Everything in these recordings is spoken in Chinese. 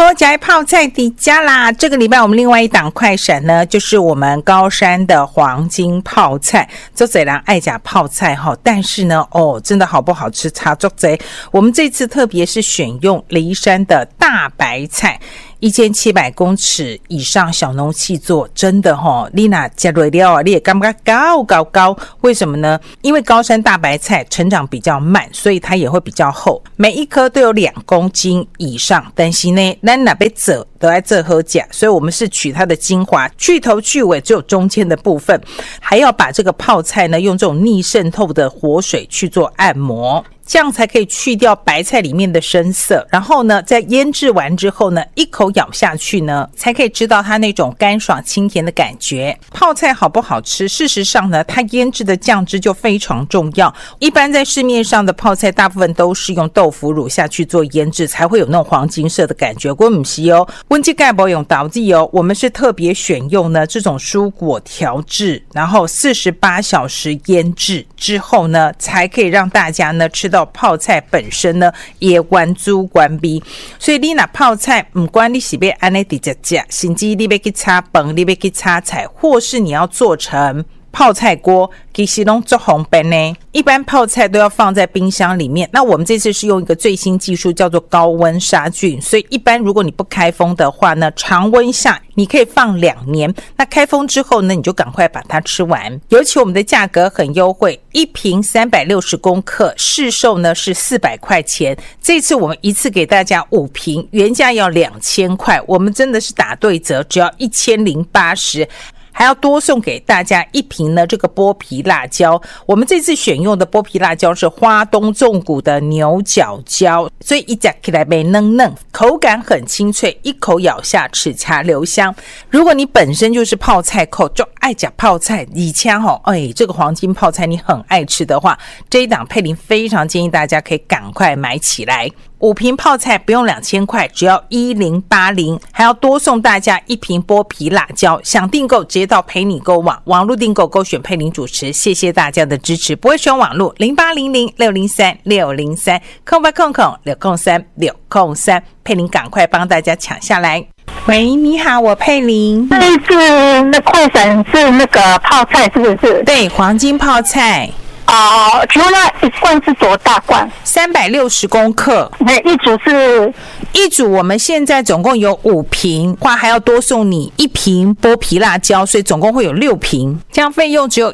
好宅泡菜底家啦！这个礼拜我们另外一档快闪呢，就是我们高山的黄金泡菜。做贼人爱甲泡菜哈，但是呢，真的好不好吃差做贼。我们这次特别是选用梨山的大白菜。1700公尺以上小农契作，真的你那吃下了你也感觉高，为什么呢？因为高山大白菜成长比较慢，所以它也会比较厚，每一颗都有2公斤以上，但是呢咱哪被做都在这喝假，所以我们是取它的精华，去头去尾，只有中间的部分，还要把这个泡菜呢用这种逆渗透的活水去做按摩，这样才可以去掉白菜里面的深色，然后呢在腌制完之后呢，一口咬下去呢才可以知道它那种干爽清甜的感觉。泡菜好不好吃，事实上呢它腌制的酱汁就非常重要。一般在市面上的泡菜大部分都是用豆腐乳下去做腌制，才会有那种黄金色的感觉。我不是温基盖不用导地我们是特别选用呢这种蔬果调制，然后48小时腌制之后呢，才可以让大家呢吃到泡菜本身呢也完煮完毕。所以你那泡菜不管你是要按呢直接吃，甚至你要去炒饭，你要去炒菜，或是你要做成泡菜锅，其实都做红本呢。一般泡菜都要放在冰箱里面，那我们这次是用一个最新技术叫做高温杀菌，所以一般如果你不开封的话呢，常温下你可以放2年，那开封之后呢，你就赶快把它吃完。尤其我们的价格很优惠，一瓶360公克，市售呢是400块钱，这次我们一次给大家5瓶，原价要2000块，我们真的是打对折，只要1080，还要多送给大家1瓶呢这个剥皮辣椒。我们这次选用的剥皮辣椒是花东纵谷的牛角椒，所以一夹起来被嫩嫩，口感很清脆，一口咬下齿颊留香。如果你本身就是泡菜控，就爱夹泡菜，以前这个黄金泡菜你很爱吃的话，这一档佩林非常建议大家可以赶快买起来。5瓶泡菜不用2000块，只要1080，还要多送大家1瓶剥皮辣椒。想订购直接到陪你购网，网络订购勾选佩林主持，谢谢大家的支持。不会选网络0800603603空603，佩林赶快帮大家抢下来。喂，你好，我佩林。 这一次那快闪是那个泡菜是不是？ 对，黄金泡菜。 请问那一罐是多大罐 ？360公克。 一组我们现在总共有5瓶，话还要多送你1瓶剥皮辣椒，所以总共会有6瓶，这样费用只有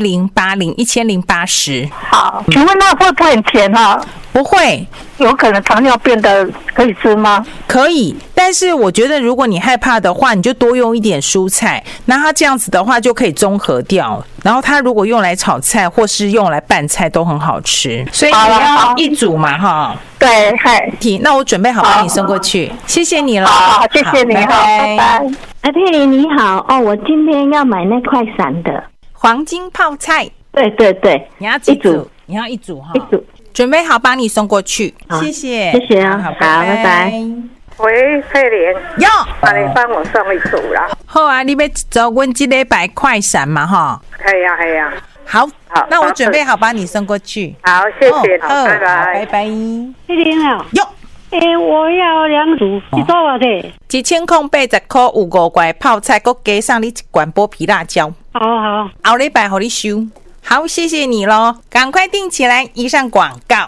1080。好， 请问那会不会很甜啊？ 不会。 有可能糖尿病的可以吃吗？ 可以，但是我觉得如果你害怕的话，你就多用一点蔬菜，那它这样子的话就可以综合掉，然后它如果用来炒菜或是用来拌菜都很好吃，所以你要1组嘛哈。 对， 那我准备好把你送过去，谢谢你了。 好，谢谢你，拜拜。 佩林你好，我今天要买那快闪的黄金泡菜。 对， 你要几组？你要1组哈。1组。准备好帮你送过去，谢谢啊，好，拜拜。 喂，佩林，把你帮我送1组啦。 好啊，你要走我这礼拜快闪嘛哈？ 可以啊。 好，那我准备好帮你送过去。 好，谢谢，拜拜。 拜拜。 佩林啊，我要2组，你多少的 ？1080块有5罐泡菜，再加上你1罐剥皮辣椒。 好， 后礼拜给你收。好，谢谢你咯，赶快订起来。以上广告。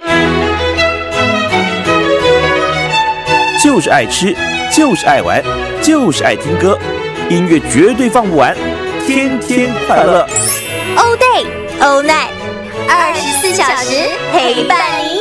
就是爱吃，就是爱玩，就是爱听歌，音乐绝对放不完，天天快乐。 All day, all night, 24小时陪伴您。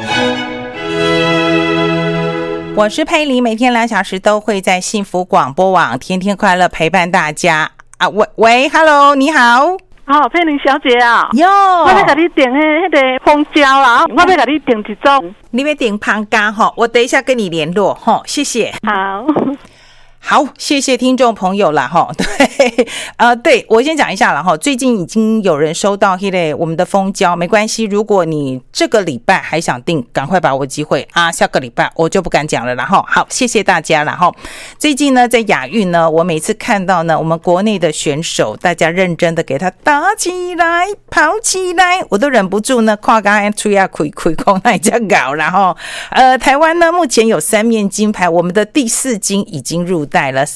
我是佩林，每天2小时都会在幸福广播网天天快乐陪伴大家啊！喂 ，Hello， 你好。 佩林小姐啊， 我要给你订那个蜂胶啦，我要给你订1种。 你要订胖咖我等一下跟你联络谢谢。 好。 好，谢谢听众朋友啦齁。对，对，我先讲一下啦齁。最近已经有人收到我们的封胶，没关系，如果你这个礼拜还想订，赶快把握机会啊！下个礼拜我就不敢讲了啦齁。好，谢谢大家啦齁。最近呢，在亚运呢，我每次看到呢，我们国内的选手大家认真的给他打起来、跑起来，我都忍不住呢，夸刚吹啊亏空那家搞啦齁。台湾呢，目前有3面金牌，我们的第4金已经入带了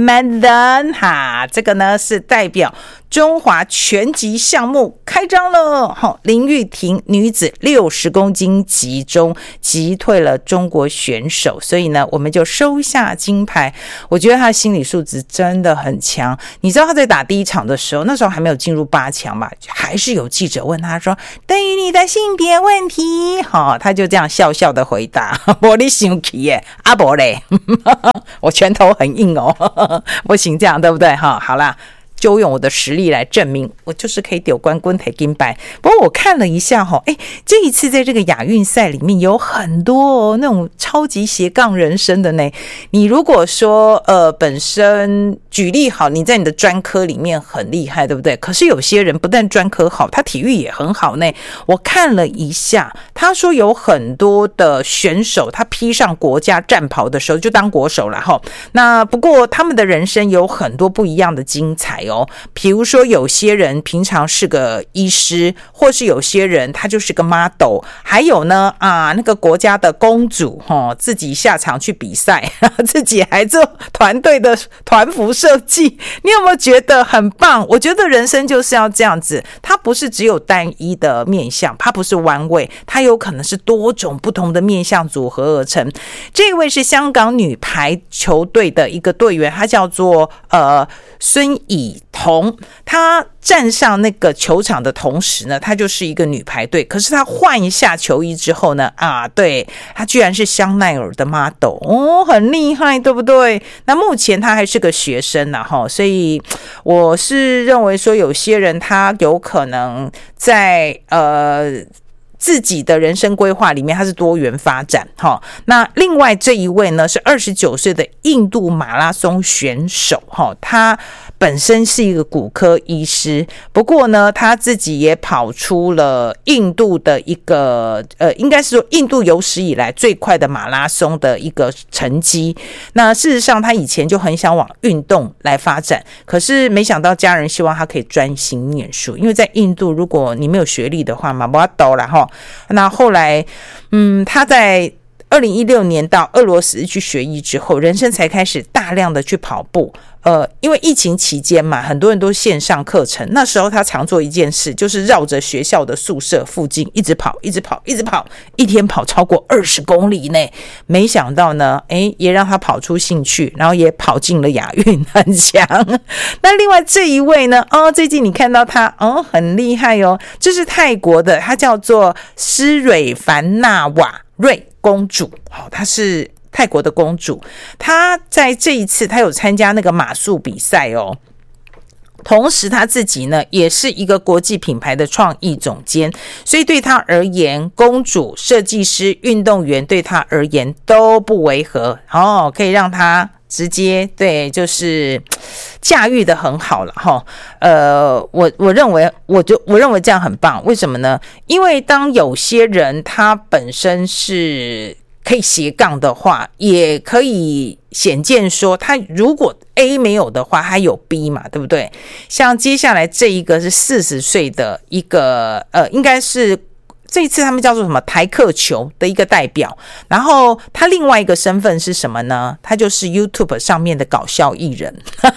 3哈，这个呢是代表中华拳击项目开张了。好，林玉婷女子60公斤级中击退了中国选手，所以呢我们就收下金牌。我觉得她的心理素质真的很强。你知道她在打第1场的时候，那时候还没有进入8强嘛，还是有记者问她说对于你的性别问题，好，她就这样笑笑的回答，没你生气耶，啊没嘞，我拳头很硬哦，不行这样对不对？好啦，就用我的实力来证明我就是可以丢冠军拿金牌。不过我看了一下这一次在这个亚运赛里面有很多那种超级斜杠人生的呢。你如果说本身举例好，你在你的专科里面很厉害对不对？可是有些人不但专科好，他体育也很好呢。我看了一下，他说有很多的选手他披上国家战袍的时候就当国手了齁。那不过他们的人生有很多不一样的精彩比如说有些人平常是个医师，或是有些人他就是个 model， 还有呢那个国家的公主自己下场去比赛，自己还做团队的团服设计。你有没有觉得很棒？我觉得人生就是要这样子，它不是只有单一的面向，它不是one way，它有可能是多种不同的面向组合而成。这位是香港女排球队的一个队员，她叫做孙以彤，她站上那个球场的同时呢，她就是一个女排队。可是她换一下球衣之后呢，对，她居然是香奈儿的 model 很厉害，对不对？那目前她还是个学生所以我是认为说，有些人他有可能在自己的人生规划里面，它是多元发展那另外这一位呢，是29岁的印度马拉松选手他本身是一个骨科医师，不过呢他自己也跑出了印度的一个应该是说印度有史以来最快的马拉松的一个成绩。那事实上他以前就很想往运动来发展，可是没想到家人希望他可以专心念书，因为在印度如果你没有学历的话嘛，没办法啦那后来他在2016年到俄罗斯去学医之后，人生才开始大量的去跑步。因为疫情期间嘛，很多人都线上课程，那时候他常做一件事，就是绕着学校的宿舍附近一直跑，一天跑超过20公里呢。没想到呢也让他跑出兴趣，然后也跑进了亚运，很强。那另外这一位呢最近你看到他很厉害这是泰国的，他叫做施蕊凡纳瓦瑞公主她是泰国的公主。她在这一次她有参加那个马术比赛同时他自己呢也是一个国际品牌的创意总监，所以对他而言，公主、设计师、运动员对他而言都不违和可以让他直接对就是驾驭的很好了我认为这样很棒。为什么呢？因为当有些人他本身是可以斜杠的话，也可以显见说他如果 A 没有的话，他有 B 嘛，对不对？像接下来这一个是40岁的一个应该是这一次他们叫做什么台客球的一个代表，然后他另外一个身份是什么呢？他就是 YouTube 上面的搞笑艺人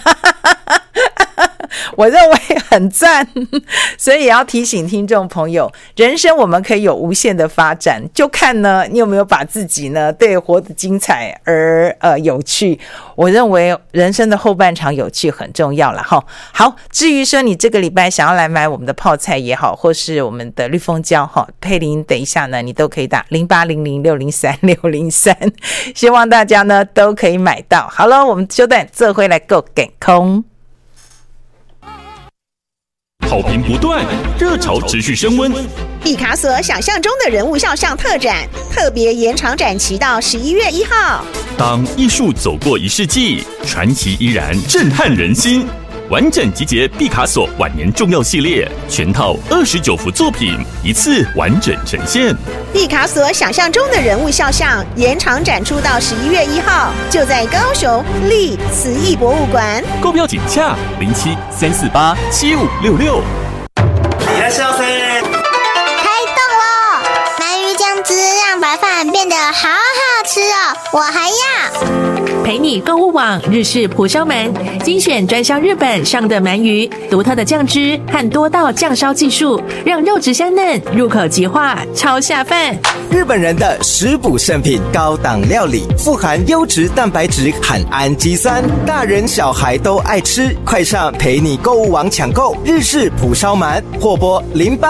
我认为很赞，所以也要提醒听众朋友，人生我们可以有无限的发展，就看呢你有没有把自己呢对活得精彩而有趣。我认为人生的后半场有趣很重要了哈。好，至于说你这个礼拜想要来买我们的泡菜也好，或是我们的绿蜂胶哈，佩玲等一下呢你都可以打0800603603，希望大家呢都可以买到。好了，我们就等这回来够健康。 好评不断，热潮持续升温。 毕卡索想象中的人物肖像特展，特别延长展期到11月1号。 当艺术走过1世纪，传奇依然震撼人心。完整集结毕卡索晚年重要系列，全套29幅作品，一次完整呈现。 毕卡索想象中的人物肖像延长展出到11月1号，就在高雄立慈艺博物馆。 购票请洽07-348-7566。 开动喽！鳗鱼酱汁让白饭变得好好吃哦，我还要。 陪你购物网日式蒲烧鳗，精选专销日本上的鳗鱼，独特的酱汁和多道酱烧技术，让肉质香嫩，入口即化，超下饭。 日本人的食补圣品，高档料理，富含优质蛋白质和氨基酸，大人小孩都爱吃。快上陪你购物网抢购日式蒲烧鳗，或拨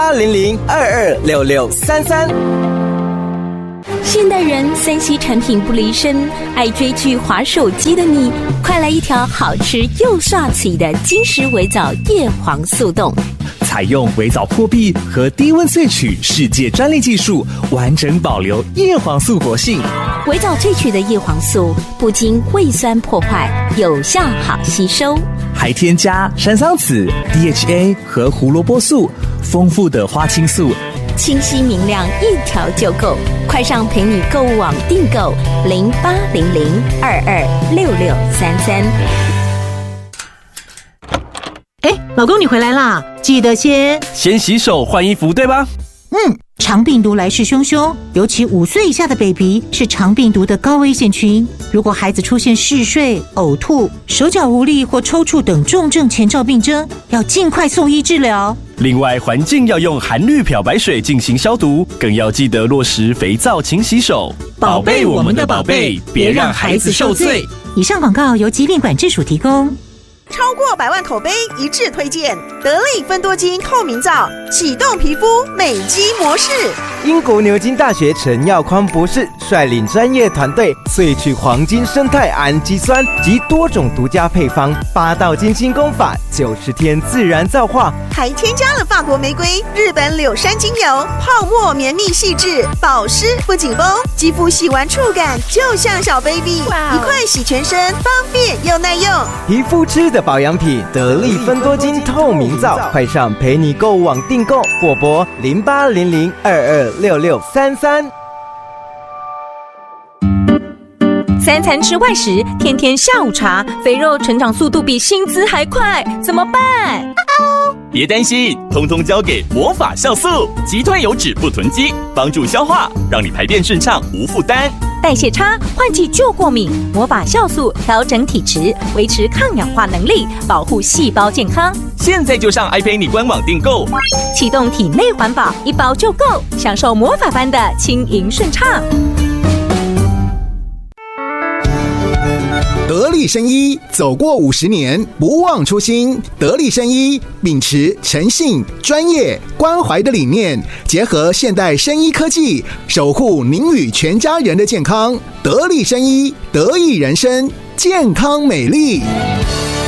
0800226633。 现代人3C 产品不离身，爱追剧滑手机的你，快来一条好吃又帅气的金石微藻叶黄素冻。 采用微藻破壁和低温萃取世界专利技术，完整保留叶黄素活性。 微藻萃取的叶黄素不经胃酸破坏，有效好吸收， 还添加山桑子、DHA 和胡萝卜素，丰富的花青素， 清晰明亮，一条就够。快上陪你购物网订购0800226633。 老公你回来啦，记得先洗手换衣服，对吧？ 肠病毒来势汹汹，尤其5岁以下的 baby 是肠病毒的高危险群。如果孩子出现嗜睡、呕吐、手脚无力或抽搐等重症前兆病征，要尽快送医治疗。 另外，环境要用含氯漂白水进行消毒，更要记得落实肥皂勤洗手， 宝贝我们的宝贝，别让孩子受罪。以上广告由疾病管制署提供。 超过100万口碑一致推荐得力芬多精透明皂，启动皮肤美肌模式。 英国牛津大学陈耀匡博士率领专业团队萃取黄金生态氨基酸及多种独家配方，8道精心工法，90天自然皂化， 还添加了法国玫瑰、日本柳杉精油，泡沫绵密细致，保湿不紧绷，肌肤洗完触感就像小 baby， 一块洗全身，方便又耐用。 皮肤吃的保养品，得力芬多精透明皂，快上陪你购物网订购，或拨0800226633。 3餐吃外食，天天下午茶，肥肉成长速度比薪资还快，怎么办？ 别担心，通通交给魔法酵素，击退油脂不囤积，帮助消化，让你排便顺畅无负担。 代谢差，换季就过敏，魔法酵素调整体质，维持抗氧化能力，保护细胞健康。 现在就上爱陪你官网订购， 启动体内环保，1包就够，享受魔法般的轻盈顺畅。 得力生医走过50年，不忘初心。得力生医秉持诚信、专业、关怀的理念，结合现代生医科技，守护您与全家人的健康。得力生医，得益人生，健康美丽。